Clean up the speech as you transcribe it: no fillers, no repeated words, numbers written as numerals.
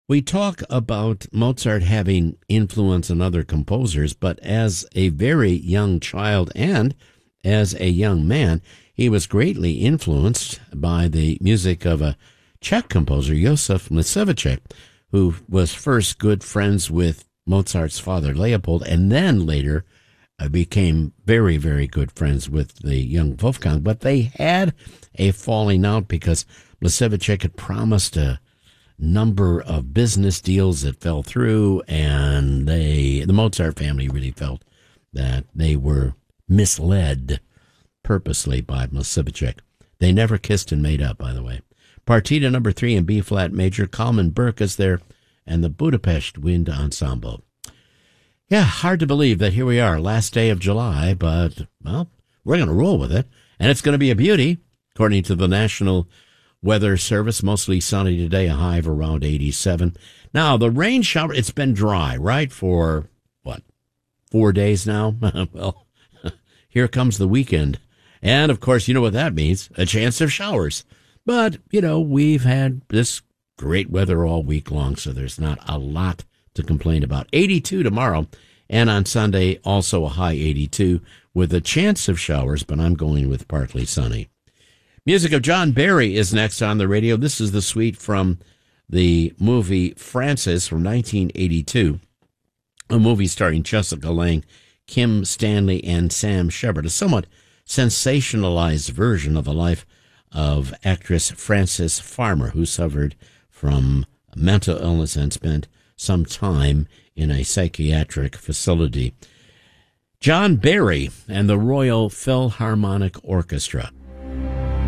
We talk about Mozart having influence on other composers, but as a very young child and as a young man, he was greatly influenced by the music of a Czech composer, Josef Mlčevič, who was first good friends with Mozart's father, Leopold, and then later became very, very good friends with the young Wolfgang. But they had a falling out because Mlčevič had promised a number of business deals that fell through, and the Mozart family really felt that they were misled purposely by Mlčevič. They never kissed and made up, by the way. Partita number 3 in B-flat major. Kalman Burke is there, and the Budapest Wind Ensemble. Yeah, hard to believe that here we are, last day of July, but, well, we're going to roll with it, and it's going to be a beauty, according to the National Weather Service. Mostly sunny today, a high of around 87. Now, the rain shower, it's been dry, right, for, 4 days now? Well, here comes the weekend. And, of course, you know what that means, a chance of showers. But, we've had this great weather all week long, so there's not a lot to complain about. 82 tomorrow, and on Sunday, also a high 82, with a chance of showers, but I'm going with partly sunny. Music of John Barry is next on the radio. This is the suite from the movie Frances from 1982, a movie starring Jessica Lange, Kim Stanley, and Sam Shepard, a somewhat sensationalized version of the life of actress Frances Farmer, who suffered from mental illness and spent some time in a psychiatric facility. John Barry and the Royal Philharmonic Orchestra.